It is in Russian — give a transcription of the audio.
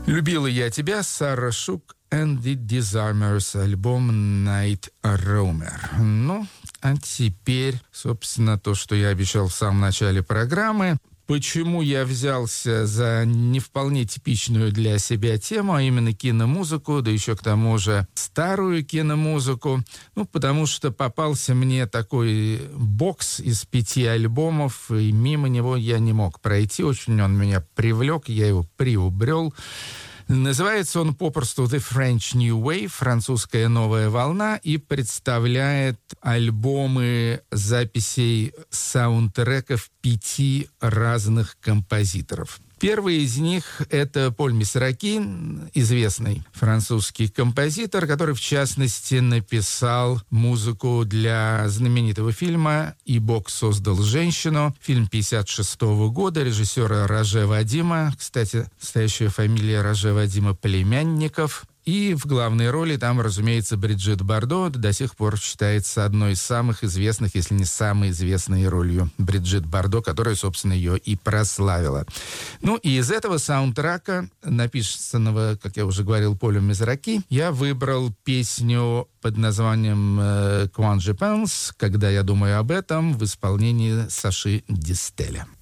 Любила я тебя, Сара Шук and the Disarmers, альбом Night Roamer. Ну, а теперь, собственно, то, что я обещал в самом начале программы. Почему я взялся за не вполне типичную для себя тему, а именно киномузыку, да еще к тому же старую киномузыку? Ну, потому что попался мне такой бокс из 5 альбомов, и мимо него я не мог пройти. Очень он меня привлек, я его приобрел. Называется он попросту «The French New Wave», французская новая волна, и представляет альбомы записей саундтреков 5 разных композиторов. Первый из них — это Поль Месраки, известный французский композитор, который, в частности, написал музыку для знаменитого фильма «И Бог создал женщину», фильм 1956 года, режиссера Роже Вадима, кстати, настоящая фамилия Роже Вадима Племянников. И в главной роли там, разумеется, Бриджит Бардо, до сих пор считается одной из самых известных, если не самой известной ролью Бриджит Бардо, которая, собственно, ее и прославила. Ну, и из этого саундтрека, написанного, как я уже говорил, Полем Месраки, я выбрал песню под названием «Quand je pense», «Когда я думаю об этом», в исполнении Саши Дистеля.